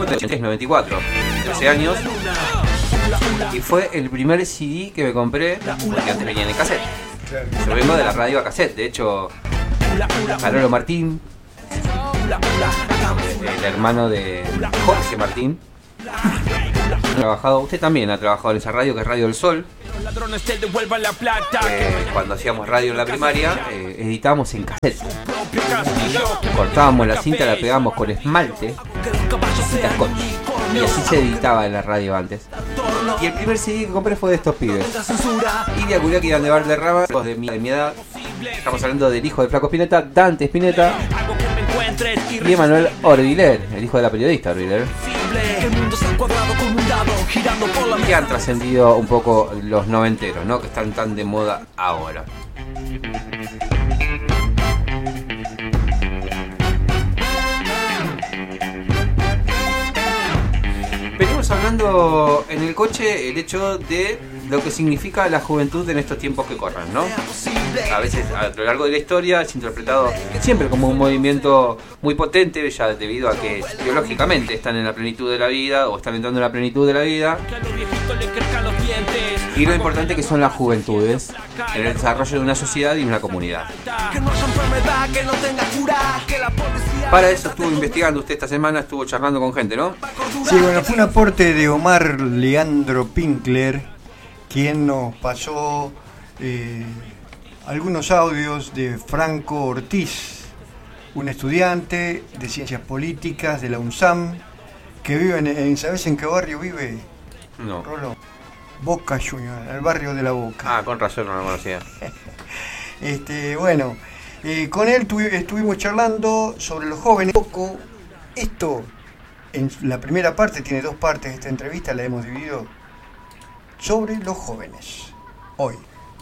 94, 13 años. Y fue el primer CD que me compré, porque antes venía en cassette. Yo vengo de la radio a cassette, de hecho, Manolo Martín, el hermano de Jorge Martín, usted también ha trabajado en esa radio, que es Radio del Sol. Cuando hacíamos radio en la primaria, editábamos en cassette. Cortábamos la cinta, la pegábamos con esmalte, cinta scotch, y así se editaba en la radio antes. Y el primer CD que compré fue de estos pibes: Ilia Curiaki y Andebar de Rama, de mi edad. Estamos hablando del hijo de Flaco Spinetta, Dante Spinetta, y Emanuel Orbiler, el hijo de la periodista Orbiler, que han trascendido un poco los noventeros, ¿no? Que están tan de moda ahora. Venimos hablando en el coche el hecho de lo que significa la juventud en estos tiempos que corren, ¿no? A veces a lo largo de la historia es interpretado siempre como un movimiento muy potente, ya debido a que biológicamente están en la plenitud de la vida o están entrando en la plenitud de la vida, y lo importante que son las juventudes en el desarrollo de una sociedad y una comunidad. Para eso estuvo investigando usted esta semana, estuvo charlando con gente, ¿no? Sí, bueno, fue un aporte de Omar Leandro Pinkler, quien nos pasó algunos audios de Franco Ortiz, un estudiante de Ciencias Políticas de la UNSAM, que vive ¿sabes en qué barrio vive? No. Rolo. Boca Junior, el barrio de la Boca. Ah, con razón no lo conocía. Bueno, con él estuvimos charlando sobre los jóvenes. Poco, esto, en la primera parte, tiene dos partes, esta entrevista la hemos dividido sobre los jóvenes, hoy.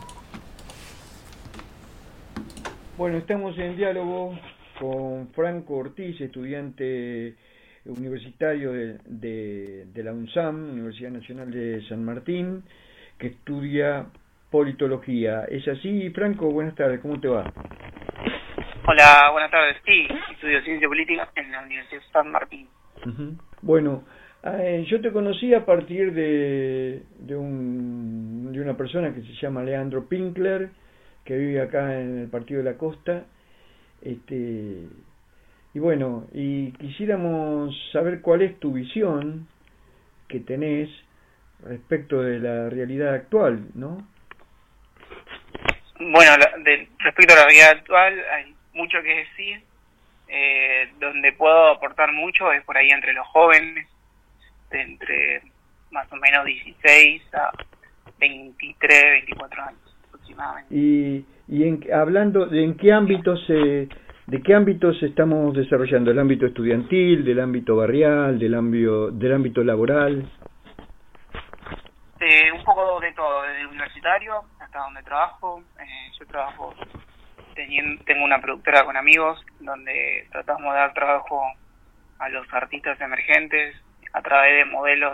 Bueno, estamos en diálogo con Franco Ortiz, estudiante universitario de la UNSAM, Universidad Nacional de San Martín, que estudia politología. ¿Es así, Franco? Buenas tardes, ¿cómo te va? Hola, buenas tardes. Sí, estudio Ciencia Política en la Universidad de San Martín. Uh-huh. Bueno, yo te conocí a partir de una persona que se llama Leandro Pinkler, que vive acá en el Partido de la Costa, y bueno, y quisiéramos saber cuál es tu visión que tenés respecto de la realidad actual, ¿no? Bueno, respecto a la realidad actual hay mucho que decir. Donde puedo aportar mucho es por ahí entre los jóvenes, de entre más o menos 16 a 23, 24 años aproximadamente. Y hablando de ¿de qué ámbitos estamos desarrollando? ¿El ámbito estudiantil, del ámbito barrial, del ámbito laboral? Un poco de todo, desde el universitario hasta donde trabajo. Yo trabajo, tengo una productora con amigos donde tratamos de dar trabajo a los artistas emergentes a través de modelos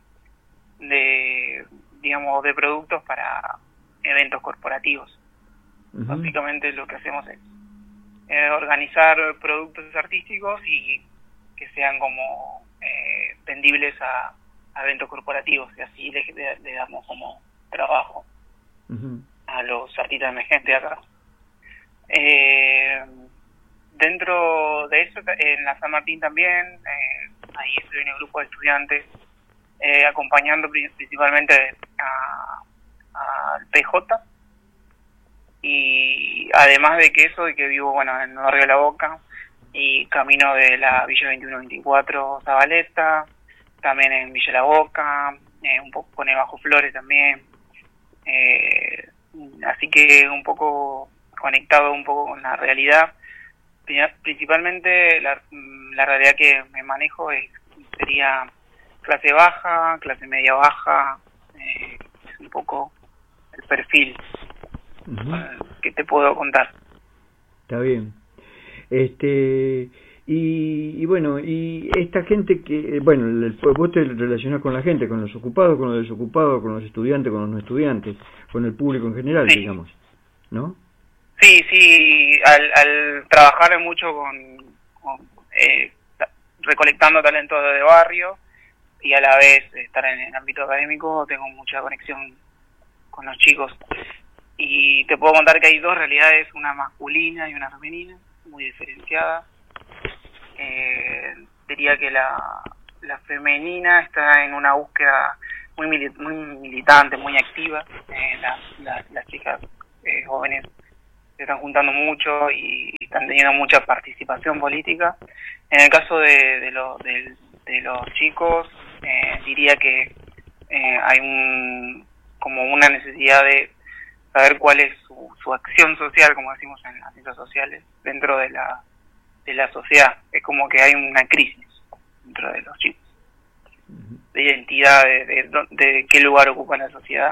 de productos para eventos corporativos. Uh-huh. Básicamente lo que hacemos es organizar productos artísticos y que sean como vendibles a eventos corporativos, y así le damos como trabajo uh-huh. a los artistas emergentes acá. Dentro de eso, en la San Martín también, ahí estoy en el grupo de estudiantes, acompañando principalmente al PJ, y además de que vivo en el barrio de La Boca y camino de la Villa 21-24 Zabaleta, también en Villa La Boca, un poco con el Bajo Flores también, así que un poco conectado un poco con la realidad. Principalmente la realidad que me manejo sería clase baja, clase media baja, es un poco el perfil uh-huh. que te puedo contar. Está bien. Y bueno, y esta gente que, vos te relacionás con la gente, con los ocupados, con los desocupados, con los estudiantes, con los no estudiantes, con el público en general, sí. Digamos, ¿no? Sí, al trabajar mucho con recolectando talentos de barrio y a la vez estar en el ámbito académico. Tengo mucha conexión con los chicos. Y te puedo contar que hay dos realidades, una masculina y una femenina, muy diferenciada. Diría que la femenina está en una búsqueda muy militante, muy activa. Las chicas jóvenes se están juntando mucho y están teniendo mucha participación política. En el caso de los chicos, diría que hay como una necesidad de saber cuál es su acción social, como decimos en las ciencias sociales, dentro de la sociedad. Es como que hay una crisis dentro de los chicos, de identidad, de qué lugar ocupa en la sociedad.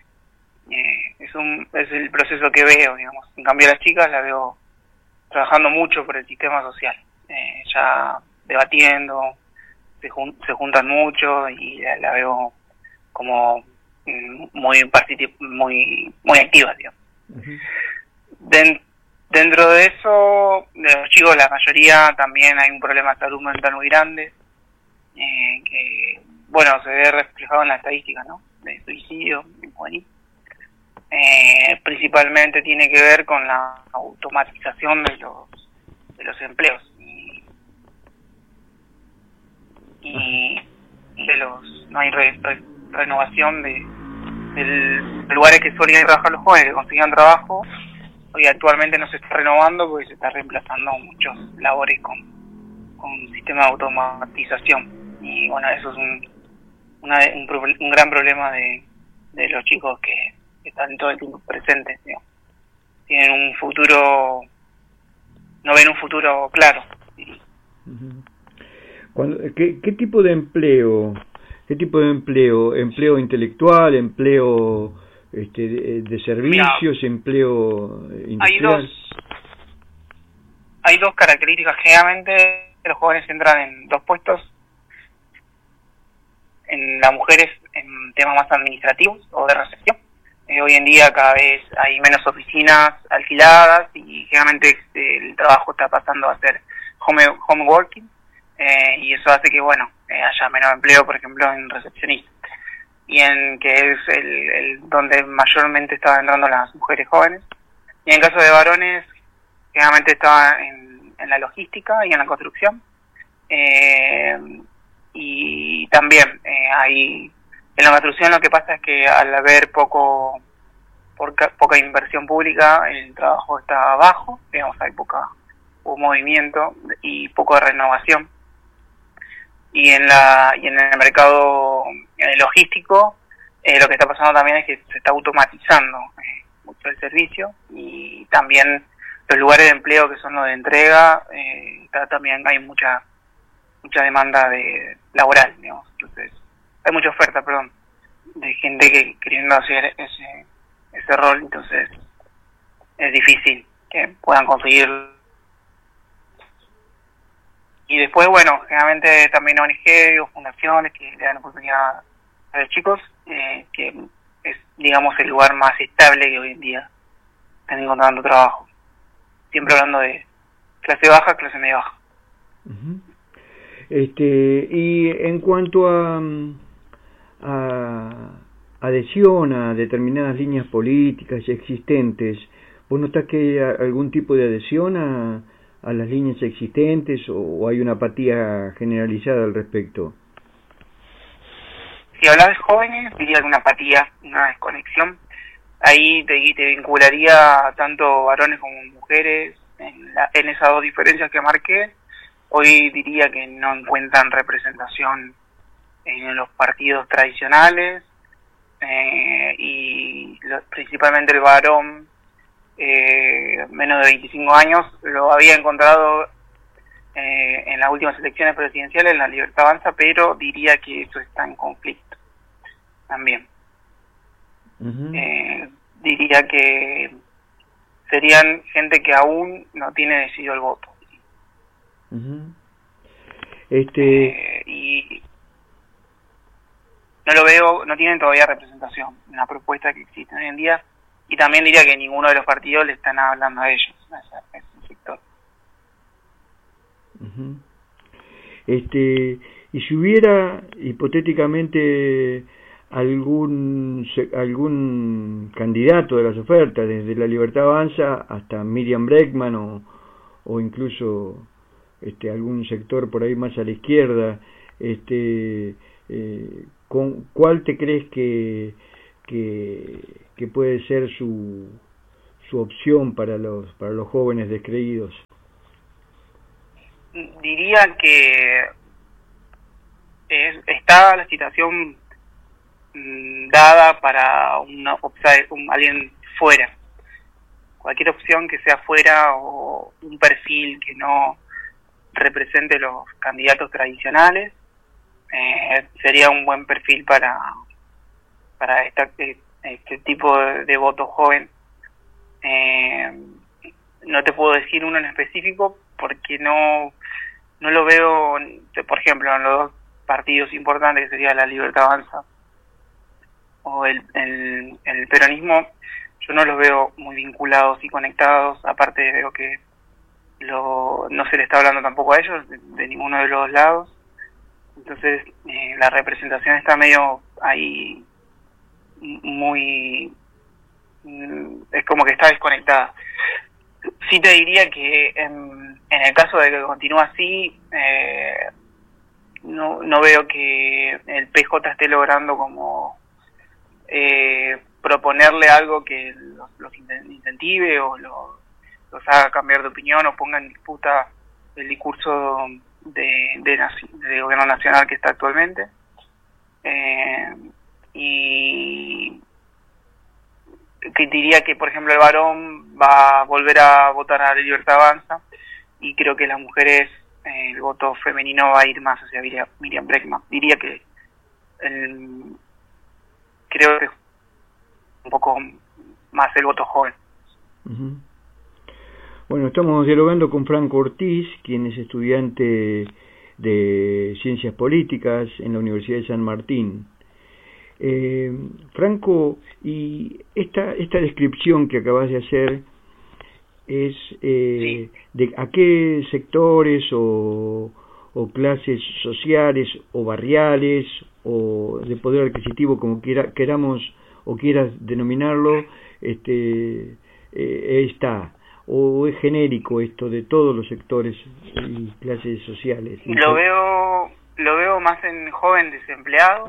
Es el proceso que veo, digamos. En cambio, a las chicas las veo trabajando mucho por el sistema social, ya debatiendo, se juntan mucho y la veo como muy activa, digamos. Dentro de eso, de los chicos, la mayoría también hay un problema de salud mental muy grande, que, bueno, se ve reflejado en la estadística, ¿no?, de suicidio en juvenil. Principalmente tiene que ver con la automatización de los empleos y no hay renovación de lugares que solían trabajar los jóvenes, que conseguían trabajo. Hoy actualmente no se está renovando porque se está reemplazando muchos labores con un sistema de automatización. Y bueno, eso es un gran problema de los chicos que están todo el tiempo presentes, digamos. Tienen un futuro, no ven un futuro claro. ¿Qué tipo de empleo? ¿Qué tipo de empleo? ¿Empleo intelectual? ¿Empleo de servicios? Mira, ¿empleo industrial? Hay dos características. Generalmente los jóvenes entran en dos puestos. En las mujeres en temas más administrativos o de recepción. Hoy en día cada vez hay menos oficinas alquiladas y generalmente el trabajo está pasando a ser home working, y eso hace que, bueno, haya menos empleo, por ejemplo, en recepcionistas, y en que es el donde mayormente estaban entrando las mujeres jóvenes. Y en caso de varones, generalmente estaba en la logística y en la construcción, y también hay en la construcción. Lo que pasa es que al haber poca inversión pública, el trabajo está bajo, digamos, hay poco movimiento y poco de renovación. Y en el mercado logístico, lo que está pasando también es que se está automatizando mucho el servicio, y también los lugares de empleo que son los de entrega, también hay mucha demanda laboral, digamos. Entonces hay mucha oferta, de gente que queriendo hacer ese rol, entonces es difícil que puedan conseguir. Y después, bueno, generalmente también ONG o fundaciones que le dan oportunidad a los chicos, que es, digamos, el lugar más estable que hoy en día están encontrando trabajo. Siempre hablando de clase baja, clase media baja. Uh-huh. Y en cuanto a adhesión a determinadas líneas políticas existentes, ¿vos notás que hay algún tipo de adhesión a las líneas existentes o hay una apatía generalizada al respecto? Si hablas de jóvenes, diría que una apatía, una desconexión. Ahí te vincularía tanto varones como mujeres en esas dos diferencias que marqué. Hoy diría que no encuentran representación en los partidos tradicionales, y principalmente el varón menos de 25 años lo había encontrado en las últimas elecciones presidenciales en la Libertad Avanza, pero diría que eso está en conflicto también. Uh-huh. Diría que serían gente que aún no tiene decidido el voto. Uh-huh. Y no lo veo, no tienen todavía representación en la propuesta que existe hoy en día, y también diría que ninguno de los partidos le están hablando a ellos, a ese sector. Uh-huh. Y si hubiera hipotéticamente algún candidato de las ofertas, desde La Libertad Avanza hasta Miriam Bregman o incluso algún sector por ahí más a la izquierda, ¿cuál te crees que puede ser su opción para los jóvenes descreídos? Diría que está la situación dada para alguien fuera. Cualquier opción que sea fuera o un perfil que no represente los candidatos tradicionales sería un buen perfil para este tipo de voto joven. No te puedo decir uno en específico porque no lo veo, por ejemplo, en los dos partidos importantes que sería La Libertad Avanza o el peronismo. Yo no los veo muy vinculados y conectados, aparte veo que no se le está hablando tampoco a ellos de ninguno de los dos lados. Entonces la representación está medio ahí muy, es como que está desconectada. Sí te diría que en el caso de que continúe así, no veo que el PJ esté logrando como proponerle algo que los incentive o los haga cambiar de opinión o ponga en disputa el discurso de gobierno nacional que está actualmente. Y que diría que, por ejemplo, el varón va a volver a votar a La Libertad Avanza y creo que las mujeres, el voto femenino va a ir más hacia Miriam Bregman. Diría que creo que un poco más el voto joven. Uh-huh. Bueno, estamos dialogando con Franco Ortiz, quien es estudiante de Ciencias Políticas en la Universidad de San Martín. Franco, y esta descripción que acabas de hacer es sí. de a qué sectores o clases sociales o barriales o de poder adquisitivo, como queramos o quieras denominarlo, está, o es genérico esto de todos los sectores y clases sociales. Lo veo más en joven desempleado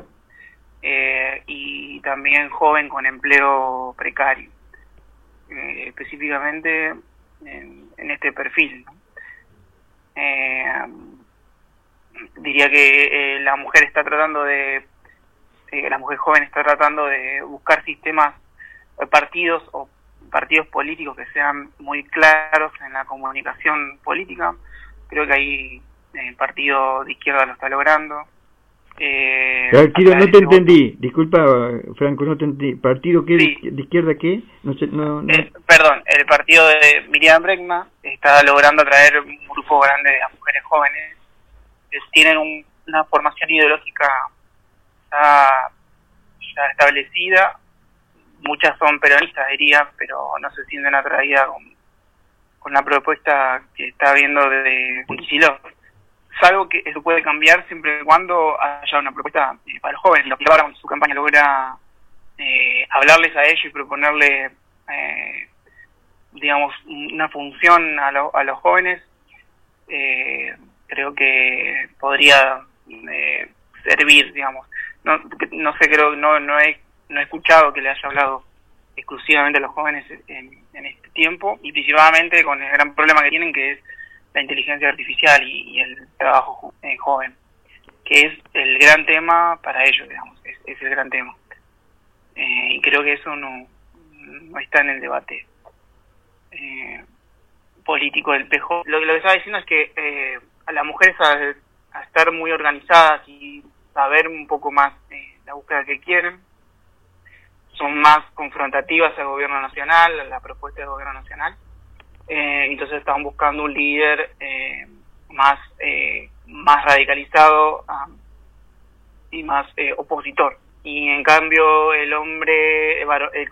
y también joven con empleo precario, específicamente en este perfil, ¿no? Diría que la mujer joven está tratando de buscar sistemas, partidos políticos que sean muy claros en la comunicación política. Creo que ahí el partido de izquierda lo está logrando. Partido, no te entendí, disculpa Franco, no te entendí. ¿Partido qué? Sí. ¿De izquierda qué? No. Perdón, el partido de Miriam Bregman está logrando atraer un grupo grande de mujeres jóvenes que tienen una formación ideológica ya establecida. Muchas son peronistas, diría, pero no se sienten atraídas con la propuesta que está viendo de Kicillof. Es algo que eso puede cambiar siempre y cuando haya una propuesta para los jóvenes. Lo que ahora con su campaña logra hablarles a ellos y proponerle, digamos, una función a los jóvenes. Creo que podría servir, digamos. No sé, creo, no he escuchado que le haya hablado exclusivamente a los jóvenes en este tiempo, y principalmente con el gran problema que tienen, que es la inteligencia artificial y el trabajo joven, que es el gran tema para ellos, digamos, es el gran tema. Y creo que eso no está en el debate político del PJ. Lo que estaba diciendo es que a las mujeres a estar muy organizadas y saber un poco más la búsqueda que quieren, son más confrontativas al gobierno nacional, a la propuesta del gobierno nacional. Entonces están buscando un líder más radicalizado y más opositor. Y en cambio el hombre, el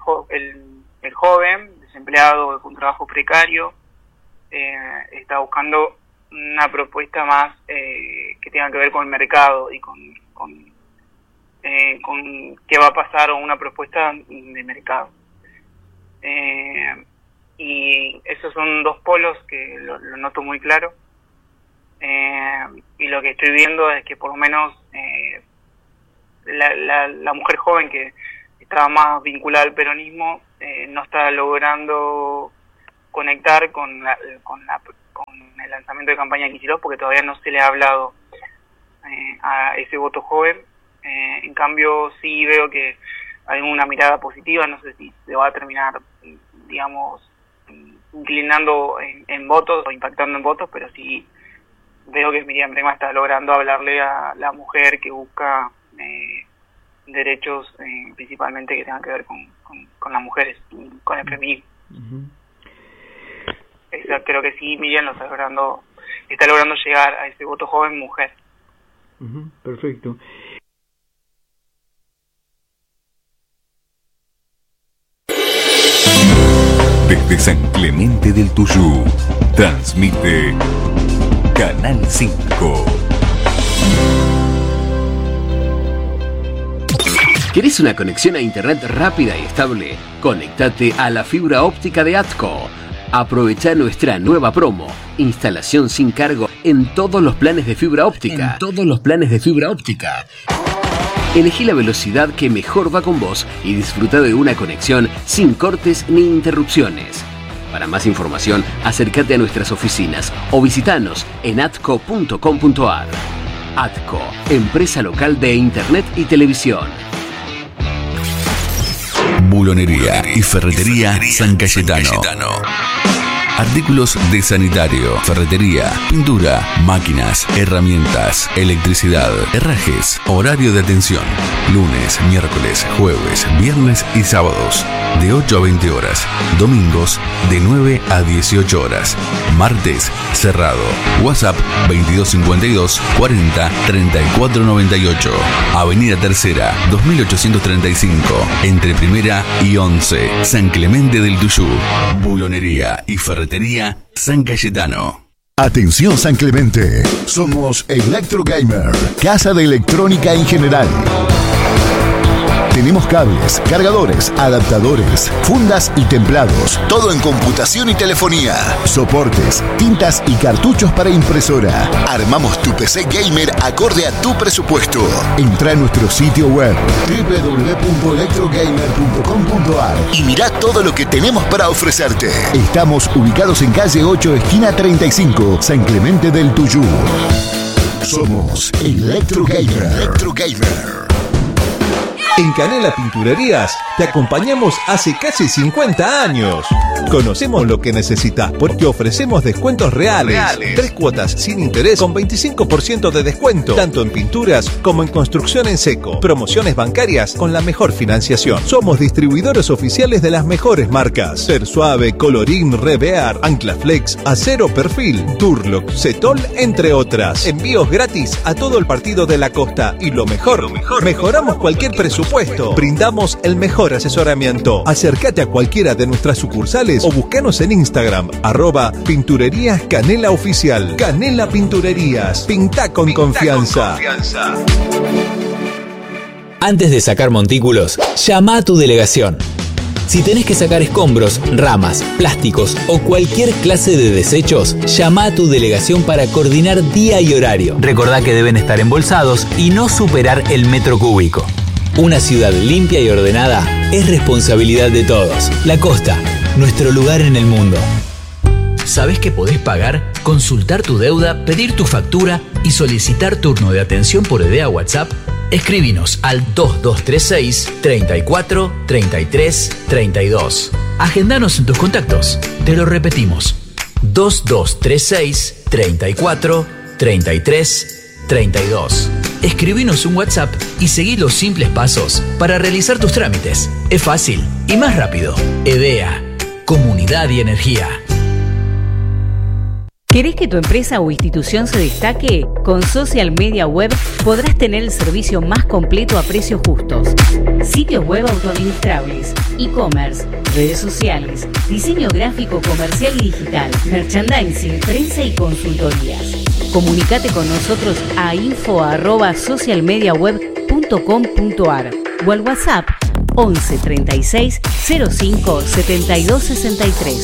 joven, desempleado con trabajo precario, está buscando una propuesta más que tenga que ver con el mercado y con qué va a pasar, o una propuesta de mercado. Y esos son dos polos que lo noto muy claro. Y lo que estoy viendo es que por lo menos la mujer joven que estaba más vinculada al peronismo no está logrando conectar con el lanzamiento de campaña de Kicillof, porque todavía no se le ha hablado a ese voto joven. En cambio sí veo que hay una mirada positiva, no sé si se va a terminar, digamos, inclinando en votos o impactando en votos, pero sí veo que Miriam Bregman está logrando hablarle a la mujer que busca derechos principalmente que tengan que ver con las mujeres, con el feminismo. Creo que sí, Miriam lo está logrando llegar a ese voto joven mujer. Perfecto. Desde San Clemente del Tuyú, transmite Canal 5. ¿Querés una conexión a internet rápida y estable? Conéctate a la fibra óptica de ATCO. Aprovecha nuestra nueva promo. Instalación sin cargo en todos los planes de fibra óptica. Elegí la velocidad que mejor va con vos y disfruta de una conexión sin cortes ni interrupciones. Para más información, acércate a nuestras oficinas o visitanos en atco.com.ar. ATCO, empresa local de internet y televisión. Bulonería y ferretería San Cayetano. Artículos de sanitario, ferretería, pintura, máquinas, herramientas, electricidad, herrajes, horario de atención. Lunes, miércoles, jueves, viernes y sábados, de 8 a 20 horas. Domingos, de 9 a 18 horas. Martes, cerrado. WhatsApp 2252 40 34 98. Avenida Tercera, 2835, entre Primera y 11. San Clemente del Tuyú. Bulonería y ferretería San Cayetano. Atención San Clemente, somos Electrogamer, casa de electrónica en general. Tenemos cables, cargadores, adaptadores, fundas y templados. Todo en computación y telefonía. Soportes, tintas y cartuchos para impresora. Armamos tu PC gamer acorde a tu presupuesto. Entra a nuestro sitio web www.electrogamer.com.ar y mirá todo lo que tenemos para ofrecerte. Estamos ubicados en calle 8, esquina 35, San Clemente del Tuyú. Somos Electrogamer. En Canela Pinturerías te acompañamos hace casi 50 años. Conocemos lo que necesitas porque ofrecemos descuentos reales. 3 cuotas sin interés con 25% de descuento, tanto en pinturas como en construcción en seco. Promociones bancarias con la mejor financiación. Somos distribuidores oficiales de las mejores marcas: Ser Suave, Colorín, Revear, Anclaflex, Acero Perfil, Durlock, Cetol, entre otras. Envíos gratis a todo el partido de la costa. Y lo mejor, mejoramos cualquier presupuesto. Brindamos el mejor asesoramiento. Acércate a cualquiera de nuestras sucursales o búscanos en Instagram, @Pinturerías Canela Oficial. Canela Pinturerías. Pinta con confianza. Antes de sacar montículos, llama a tu delegación. Si tenés que sacar escombros, ramas, plásticos o cualquier clase de desechos, llama a tu delegación para coordinar día y horario. Recordá que deben estar embolsados y no superar el metro cúbico. Una ciudad limpia y ordenada es responsabilidad de todos. La Costa, nuestro lugar en el mundo. ¿Sabés que podés pagar, consultar tu deuda, pedir tu factura y solicitar turno de atención por EDEA WhatsApp? Escribinos al 2236 34 33 32. Agendanos en tus contactos. Te lo repetimos. 2236 34 33 32. Escribinos un WhatsApp y seguí los simples pasos para realizar tus trámites. Es fácil y más rápido. EDEA, Comunidad y Energía. ¿Querés que tu empresa o institución se destaque? Con Social Media Web podrás tener el servicio más completo a precios justos. Sitios web autoadministrables, e-commerce, redes sociales, diseño gráfico, comercial y digital, merchandising, prensa y consultorías. Comunicate con nosotros a info@socialmediaweb.com.ar o al WhatsApp 11 36 05 72 63.